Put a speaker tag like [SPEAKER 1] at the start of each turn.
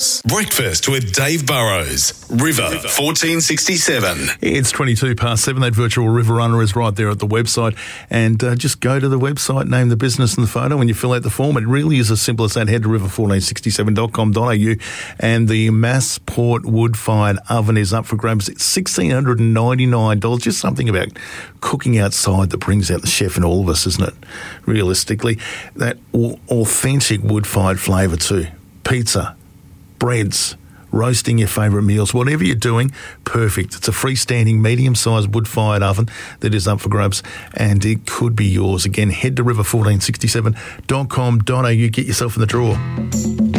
[SPEAKER 1] Meals. Breakfast with Dave Burrows. River 1467.
[SPEAKER 2] It's 22 past 7. That virtual River Runner is right there at the website. And just go to the website, name the business and the photo, and you fill out the form. It really is as simple as that. Head to river1467.com.au. And the Massport wood-fired oven is up for grabs. It's $1,699. Just something about cooking outside that brings out the chef in all of us, isn't it? Realistically, that authentic wood-fired flavour too. Pizza, breads, roasting your favourite meals, whatever you're doing, perfect. It's a freestanding, medium-sized wood-fired oven that is up for grabs, and it could be yours. Again, head to river1467.com.au. Get yourself in the draw.